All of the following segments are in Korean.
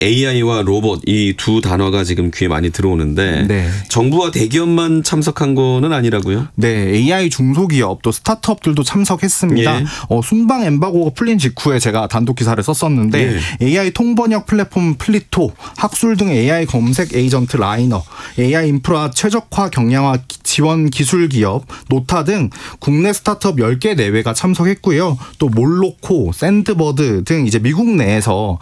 AI와 로봇 이 두 단어가 지금 귀에 많이 들어오는데 네. 정부와 대기업만 참석한 거는 아니라고요? 네, AI 중소기업 또 스타트업들도 참석했습니다. 예. 순방 엠바고가 풀린 직후에 제가 단독 기사를 썼었는데 AI 통번역 플랫폼 플리토, 학술 등 AI 검색 에이전트 라이너, AI 인프라 최적화 경량화 지원 기술 기업, 노타 등 국내 스타트업 10개 내외가 참석했고요. 또 몰로코, 샌드버드 등 이제 미국 내에서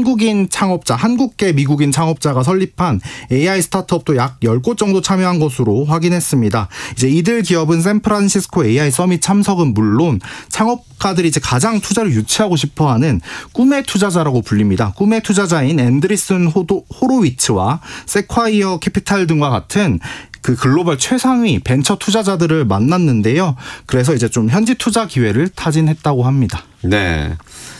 한국계 미국인 창업자가 설립한 AI 스타트업도 약 10곳 정도 참여한 것으로 확인했습니다. 이제 이들 기업은 샌프란시스코 AI 서밋 참석은 물론 창업가들이 이제 가장 투자를 유치하고 싶어하는 꿈의 투자자라고 불립니다. 꿈의 투자자인 앤드리슨 호로위츠와 세콰이어 캐피탈 등과 같은 그 글로벌 최상위 벤처 투자자들을 만났는데요. 그래서 이제 좀 현지 투자 기회를 타진했다고 합니다. 네.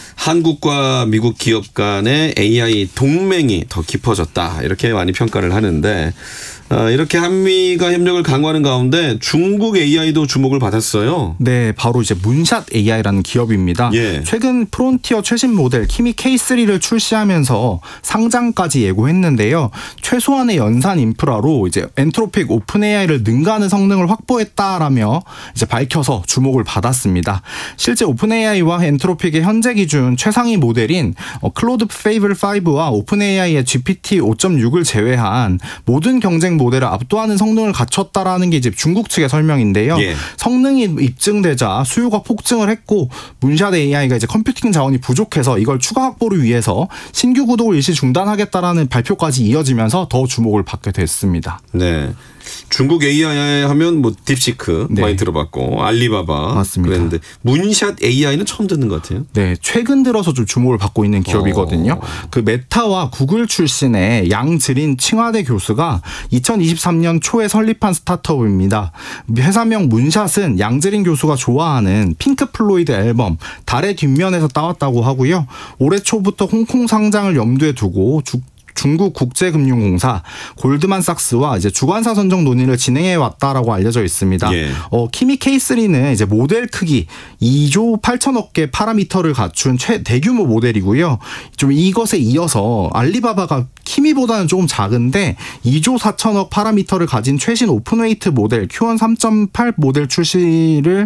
한국과 미국 기업 간의 AI 동맹이 더 깊어졌다. 이렇게 많이 평가를 하는데 이렇게 한미가 협력을 강화하는 가운데 중국 AI도 주목을 받았어요. 네, 바로 이제 문샷 AI라는 기업입니다. 예. 최근 프론티어 최신 모델 키미 K3를 출시하면서 상장까지 예고했는데요. 최소한의 연산 인프라로 이제 엔트로픽 오픈 AI를 능가하는 성능을 확보했다라며 이제 밝혀서 주목을 받았습니다. 실제 오픈 AI와 엔트로픽의 현재 기준 최상위 모델인 클로드 페이블 5와 오픈 AI의 GPT 5.6을 제외한 모든 경쟁 모델을 압도하는 성능을 갖췄다라는 게 이제 중국 측의 설명인데요. 예. 성능이 입증되자 수요가 폭증을 했고 문샷 AI가 이제 컴퓨팅 자원이 부족해서 이걸 추가 확보를 위해서 신규 구독을 일시 중단하겠다라는 발표까지 이어지면서 더 주목을 받게 됐습니다. 네. 중국 AI 하면 뭐 딥시크 네. 많이 들어봤고 알리바바 맞습니다. 그랬는데 문샷 AI는 처음 듣는 것 같아요. 네, 최근 들어서 좀 주목을 받고 있는 기업이거든요. 그 메타와 구글 출신의 양즈린 칭화대 교수가 2023년 초에 설립한 스타트업입니다. 회사명 문샷은 양즈린 교수가 좋아하는 핑크 플로이드 앨범 달의 뒷면에서 따왔다고 하고요. 올해 초부터 홍콩 상장을 염두에 두고 중국 국제금융공사 골드만삭스와 이제 주관사 선정 논의를 진행해 왔다라고 알려져 있습니다. 예. 키미 K3는 이제 모델 크기 2조 8천억 개 파라미터를 갖춘 대규모 모델이고요. 좀 이것에 이어서 알리바바가 키미보다는 조금 작은데 2조 4천억 파라미터를 가진 최신 오픈웨이트 모델 Q1 3.8 모델 출시를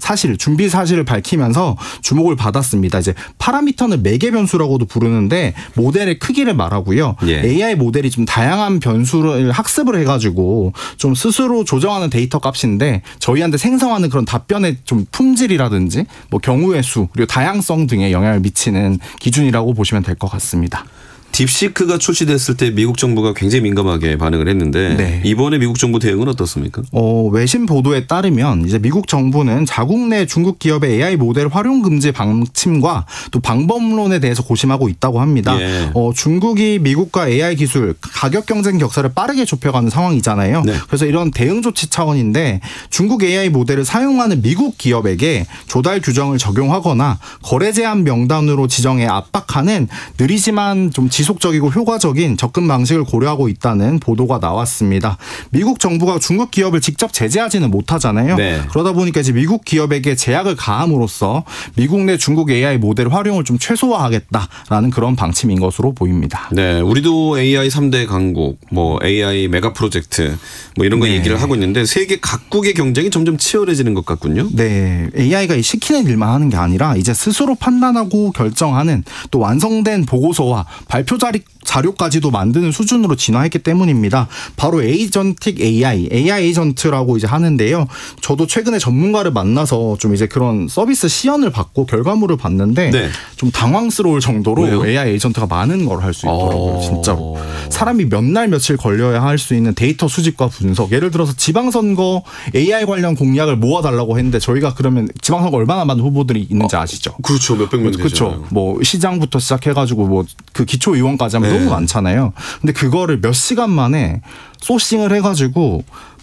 준비 사실을 밝히면서 주목을 받았습니다. 이제 파라미터는 매개 변수라고도 부르는데 모델의 크기를 말하고요. 예. AI 모델이 좀 다양한 변수를 학습을 해가지고 좀 스스로 조정하는 데이터 값인데 저희한테 생성하는 그런 답변의 좀 품질이라든지 뭐 경우의 수 그리고 다양성 등에 영향을 미치는 기준이라고 보시면 될 것 같습니다. 딥시크가 출시됐을 때 미국 정부가 굉장히 민감하게 반응을 했는데 네. 이번에 미국 정부 대응은 어떻습니까? 외신 보도에 따르면 이제 미국 정부는 자국 내 중국 기업의 AI 모델 활용 금지 방침과 또 방법론에 대해서 고심하고 있다고 합니다. 예. 중국이 미국과 AI 기술 가격 경쟁 격차를 빠르게 좁혀가는 상황이잖아요. 네. 그래서 이런 대응 조치 차원인데 중국 AI 모델을 사용하는 미국 기업에게 조달 규정을 적용하거나 거래 제한 명단으로 지정해 압박하는 느리지만 좀 지속적이고 효과적인 접근 방식을 고려하고 있다는 보도가 나왔습니다. 미국 정부가 중국 기업을 직접 제재하지는 못하잖아요. 네. 그러다 보니까 이제 미국 기업에게 제약을 가함으로써 미국 내 중국 AI 모델 활용을 좀 최소화하겠다라는 그런 방침인 것으로 보입니다. 네, 우리도 AI 3대 강국, 뭐 AI 메가 프로젝트 뭐 이런 거 네. 얘기를 하고 있는데 세계 각국의 경쟁이 점점 치열해지는 것 같군요. 네, AI가 시키는 일만 하는 게 아니라 이제 스스로 판단하고 결정하는 또 완성된 보고서와 발표 자료까지도 만드는 수준으로 진화했기 때문입니다. 바로 에이전틱 AI 에이전트라고 이제 하는데요. 저도 최근에 전문가를 만나서 좀 이제 그런 서비스 시연을 받고 결과물을 봤는데 네. 좀 당황스러울 정도로 왜요? AI 에이전트가 많은 걸 할 수 있더라고요. 진짜로. 사람이 몇 날 며칠 걸려야 할 수 있는 데이터 수집과 분석. 예를 들어서 지방선거 AI 관련 공약을 모아달라고 했는데 저희가 그러면 지방선거 얼마나 많은 후보들이 있는지 아시죠? 그렇죠. 몇백 명 되잖아요. 그렇죠. 뭐 시장부터 시작해가지고 뭐 그 기초의원까지 하면 네. 너무 많잖아요. 근데 그거를 몇 시간 만에 소싱을 해가지고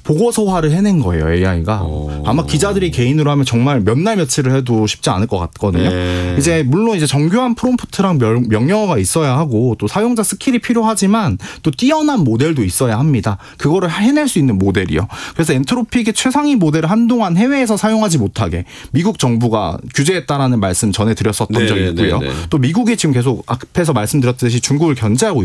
보고서화를 해낸 거예요, AI가. 아마 기자들이 개인으로 하면 정말 몇 날 며칠을 해도 쉽지 않을 것 같거든요. 네. 이제 물론 이제 정교한 프롬프트랑 명령어가 있어야 하고 또 사용자 스킬이 필요하지만 또 뛰어난 모델도 있어야 합니다. 그거를 해낼 수 있는 모델이요. 그래서 엔트로픽의 최상위 모델을 한동안 해외에서 사용하지 못하게 미국 정부가 규제했다라는 말씀 전해드렸었던 적이 있고요. 또 미국이 지금 계속 앞에서 말씀드렸듯이 중국을 견제하고